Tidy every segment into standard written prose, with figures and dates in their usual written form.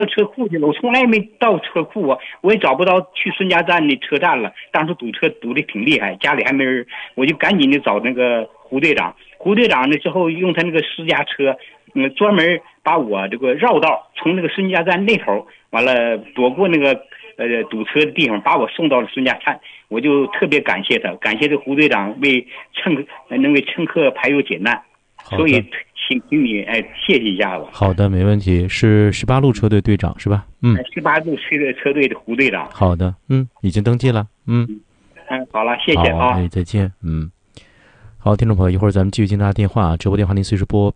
车库去了，我从来没到车库啊，我也找不到去孙家站的车站了。当时堵车堵得挺厉害，家里还没人，我就赶紧的找那个胡队长。胡队长呢之后用他那个私家车，专门把我这个绕道从那个孙家站那头，完了躲过那个堵车的地方，把我送到了孙家站。我就特别感谢他，感谢这胡队长能为乘客排忧解难。所以请你谢谢一下子。 好的，没问题。是18路车队队长是吧 ？18路车队的胡队长。 好的，已经登记了。 好了，谢谢啊。 再见。好，听众朋友，一会儿咱们继续接大家电话，直播电话您随时拨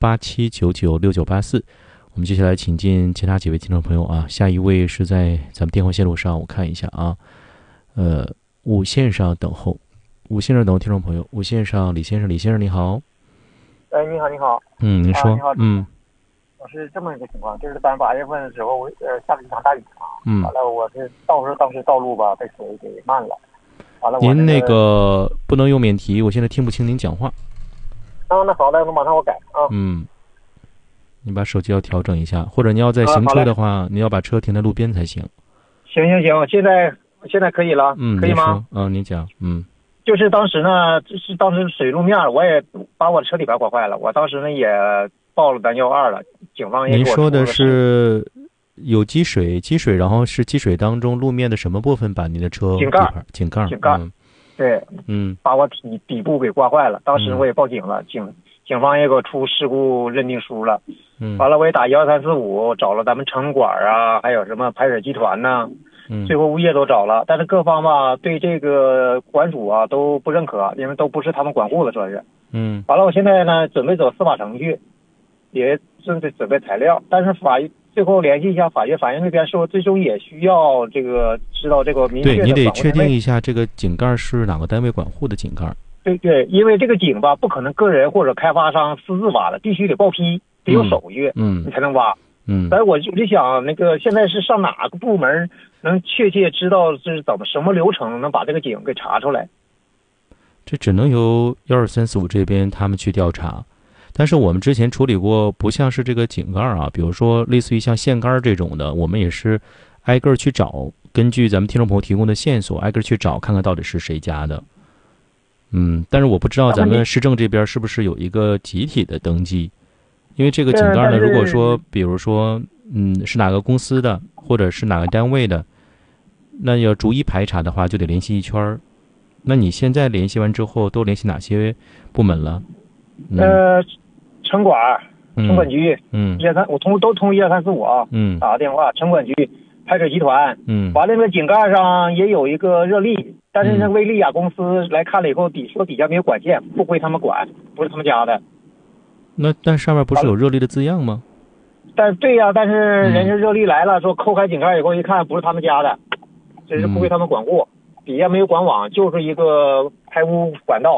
87996984。我们接下来请进其他几位听众朋友啊。下一位是在咱们电话线路上，我看一下啊，5线上等候，5线上等候听众朋友，5线上李先生你好。 你好，你好。 您说。 你好。我是这么一个情况，就是咱8月份的时候，下了一场大雨啊。完了，我是当时道路吧被水给漫了。完了， 您那个不能用免提，我现在听不清您讲话。 那好的，马上我改啊。 你把手机要调整一下，或者你要在行车的话，你要把车停在路边才行。 行，现在可以了。可以吗？ 您讲。 就是当时呢，当时水路面，我也把我车里边刮坏了。我当时呢也报了咱112了，警方也给我。 您说的是有积水，然后是积水当中路面的什么部分把您的车井盖？ 对，把我底部给刮坏了。当时我也报警了，警方也给我出事故认定书了。完了我也打12345，找了咱们城管啊，还有什么排水集团呐。最后物业都找了，但是各方吧对这个管属啊都不认可，因为都不是他们管护的，说是。完了，我现在呢准备走司法程序，也准备材料，但是最后联系一下法院那边说，最终也需要这个知道这个明确的。 对，你得确定一下这个井盖是哪个单位管护的井盖。 对，因为这个井吧不可能个人或者开发商私自挖的，必须得报批，得有手续，你才能挖。但是我就想，那个现在是上哪个部门能确切知道是什么流程能把这个井给查出来？ 这只能由12345这边他们去调查。但是我们之前处理过，不像是这个井盖啊，比如说类似于像线杆这种的，我们也是挨个去找，根据咱们听众朋友提供的线索，挨个去找，看看到底是谁家的。但是我不知道咱们市政这边是不是有一个集体的登记。因为这个井盖呢，如果说比如说是哪个公司的或者是哪个单位的，那要逐一排查的话就得联系一圈。那你现在联系完之后都联系哪些部门了？ 城管局我都通12345啊。打个电话，城管局、排水集团。完了，那个井盖上也有一个热力，但是那威利亚公司来看了以后，说底下没有管线，不归他们管，不是他们家的。 但上面不是有热力的字样吗？ 对呀，但是人家热力来了，说抠开井盖以后一看不是他们家的，这是不归他们管护，底下没有管网，就是一个排污管道。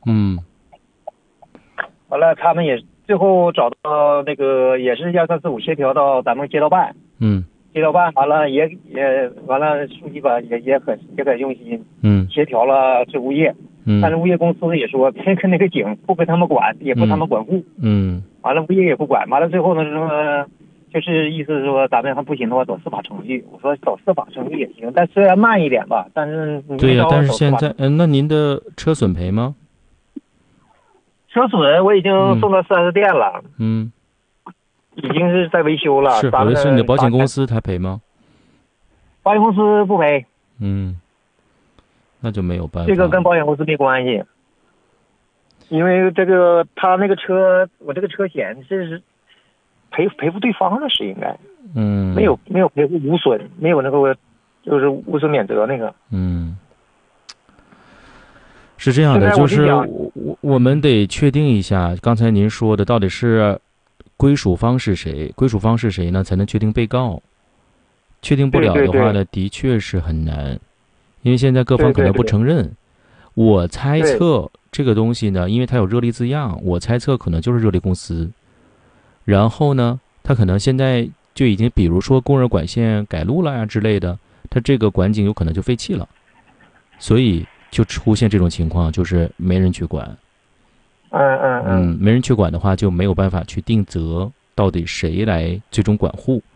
完了，他们也最后找到那个也是12345协调到咱们街道办。街道办完了也完了，书记吧也很用心。协调了这物业。但是物业公司也说，那个井不归他们管，也不他们管护。完了物业也不管，完了最后呢说，就是意思是说咱们还不行的话走司法程序。我说走司法程序也行，但虽然慢一点吧，但是对呀，但是现在那您的车损赔吗？ 车损我已经送到4S店了。已经是在维修了。 是你的保险公司他赔吗？ 保险公司不赔。 那就没有办法。 这个跟保险公司没关系，因为这个他那个车，我这个车险是赔付对方的，是应该。没有赔付无损，没有那个就是无损免责那个。 是这样的，就是我们得确定一下，刚才您说的到底是归属方是谁？归属方是谁呢？才能确定被告。确定不了的话呢，的确是很难。因为现在各方可能不承认。我猜测这个东西呢，因为它有热力字样，我猜测可能就是热力公司。然后呢，他可能现在就已经比如说工人管线改路了呀之类的，他这个管井有可能就废弃了，所以就出现这种情况，就是没人去管。没人去管的话，就没有办法去定责到底谁来最终管护。